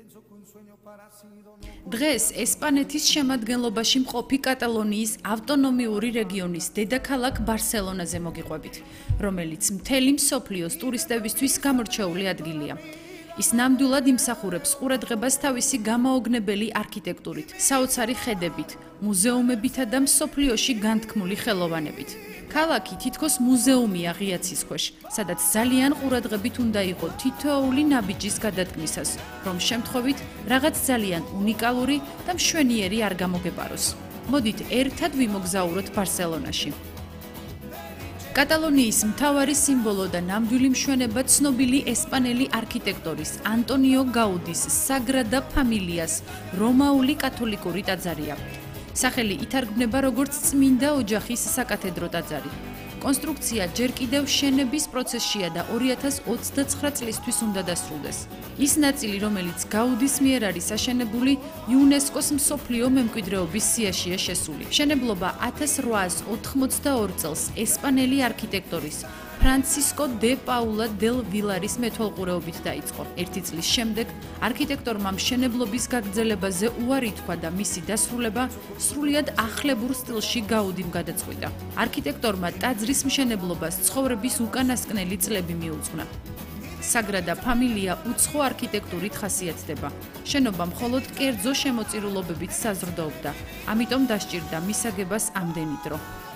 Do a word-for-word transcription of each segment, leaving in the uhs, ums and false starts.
დღეს ესპანეთის შემადგენლობაში მყოფი კატალონიის ავტონომიური რეგიონის დედაქალაქ ბარსელონაზე მოგიყვებით, რომელიც მთელი მსოფლიოს ტურისტებისთვის გამორჩეული ადგილია. ის ნამდვილად იმსახურებს ყურადღებას თავისი გამაოგნებელი არქიტექტურით, საოცარი ხედებით, მუზეუმებითა და მსოფლიოში განთქმული ხელოვანებით. ქალაქი თითქოს მუზეუმია ღია ცის ქვეშ, სადაც ძალიან ყურადღებით უნდა იყო თითოეული ნაბიჯის გადადგმისას, რომ შემთხვევით რაღაც ძალიან უნიკალური და მშვენიერი არ გამოგეპაროს. მოდით ერთად ვიმოგზაუროთ ბარსელონაში. კატალონიის მთავარი სიმბოლო და ნამდვილი მშვენება ცნობილი ესპანელი არქიტექტორის ანტონიო გაუდის საგრადა ფამილიას რომაული კათოლიკური ტაძარია. სახელი ითარგმნება როგორც წმინდა ოჯახის საკათედრო ტაძარი. კონსტრუქცია ჯერ კიდევ შენების პროცესშია და ორი ათას ოცდაცხრა წლისთვის უნდა დასრულდეს. ის ნაწილი, რომელიც გაუდის მიერ არის აშენებული, იუნესკოს მსოფლიო მემკვიდრეობის სიაშია შესული. მშენებლობა ათას რვაას ოთხმოცდაორ წელს ესპანელი არქიტექტორის ფრანცისკო დე პაულა დელ ვილარის მეთვალყურეობით დაიწყო. ერთი წლის შემდეგ არქიტექტორმა მშენებლობის გაგრძელებაზე უარი თქვა და მისი დასრულება სრულიად ახლებურ სტილში გაუდიმ გადაწყვიტა. არქიტექტორმა ტაძრის მშენებლობას ცხოვრების უკანასკნელი წლები მიუძღვნა. საგრადა ფამილია უცხო არქიტექტურით ხასიათდება. შენობა მხოლოდ კერძო შემოწირულობებით საზრდოობდა, ამიტომ დასჭირდა მისაგებას ამდენი დრო.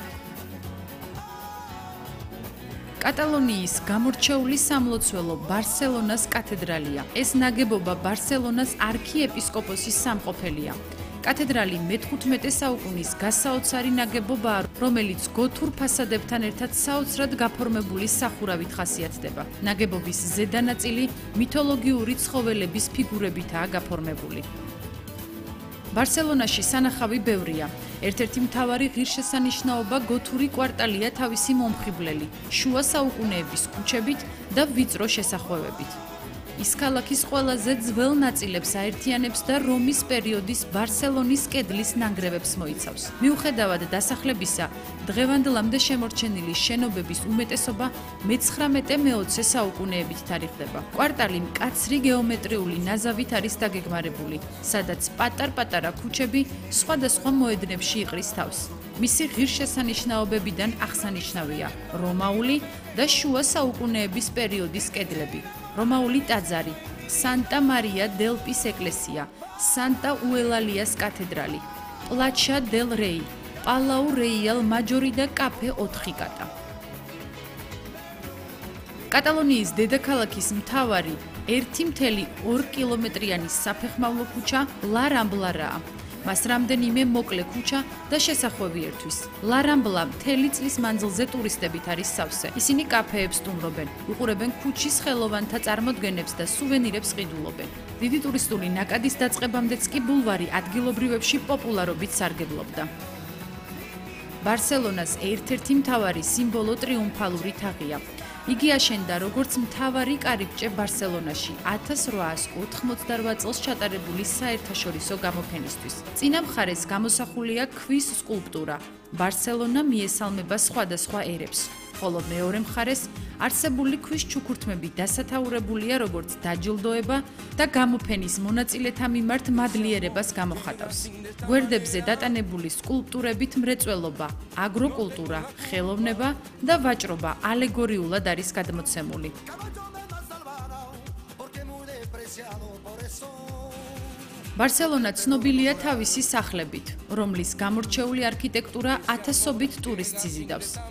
კატალონიის გამორჩეული სამლოცველო ბარსელონას კათედრალია. ეს ნაგებობა ბარსელონას არქიეპისკოპოსის სამყოფელია. კათედრალი მეთხუთმეტე საუკუნის გასაოცარი ნაგებობაა, რომელიც გოთურ ფასადებთან ერთად საოცრად გაფორმებული სახურავით ხასიათდება. ნაგებობის ზედა ნაწილი მითოლოგიური ცხოველების ფიგურებითაა გაფორმებული. ბარსელონაში სანახავი ბევრია. ერთ-ერთი მთავარი ღირსშესანიშნაობა გოთური კვარტალია თავისი მომხიბვლელი, შუა საუკუნეების ქუჩებით და ვიწრო შესახვევებით. ის ქალაქის ყველაზე ძველ ნაწილებს აერთიანებს და რომის პერიოდის ბარსელონის კედლის ნანგრევებს მოიცავს. მიუხედავად დასახლებისა, დღევანდლამდე შემორჩენილი შენობების უმეტესობა მეცხრამეტე მეოცე საუკუნეებით თარიღდება. კვარტალი მკაცრი გეომეტრიული ნაზავით არის დაგეგმარებული, სადაც პატარ-პატარა ქუჩები სხვადასხვა მოედნებში იყრის თავს. მისი ღირსშესანიშნაობებიდან აღსანიშნავია რომაული და შუა საუკუნეების პერიოდის კედლები. რომაული ტაძარი, სანტა მარია დელ პის ეკლესია, სანტა უელალიას კათედრალი, პლაჩა დელ რეი, პალაუ რეიალ მაჯორი და კაფე ოთხი კატა. კატალონიის დედაქალაქის მთავარი ერთი მთელი ორი კილომეტრიანი საფეხმავლო ქუჩა ლა რამბლარაა. მას რამდენიმე მოკლე ქუჩა და შესახვევი ერთვის. ლა რამბლა მთელი წლის მანძილზე ტურისტებით არის სავსე. ისინი კაფეებს სტუმრობენ, უყურებენ ქუჩის ხელოვანთა წარმოდგენებს და სუვენირებს ყიდულობენ. დიდი ტურისტული ნაკადის დაწყებამდეც კი ბულვარი ადგილობრივებში პოპულარობით სარგებლობდა. ბარსელონას ერთ-ერთი მთავარი სიმბოლო ტრიუმფალური თაღია. იგი აშენდა როგორც მთავარი კარიბჭე ბარსელონაში ათას რვაას ოთხმოცდარვა წელს ჩატარებული საერთაშორისო გამოფენისთვის. წინა მხარეს გამოსახულია ქვის სკულპტურა. ბარსელონა მიესალმება სხვადასხვა ერებს, ხოლო მეორე მხარეს არსებული ქვის ჩუქურთმები დასათაურებულია როგორც დაჯილდოება და გამოფენის მონაწილეთა მიმართ მადლიერებას გამოხატავს. გვერდებზე დატანებული სკულპტურებით მრეწველობა, აგროკულტურა, ხელოვნება და ვაჭრობა ალეგორიულად არის გადმოცემული. ბარსელონა ცნობილია თავისი სახლებით, რომლის გამორჩეული არქიტექტურა ათასობით ტურისტს იზიდავს.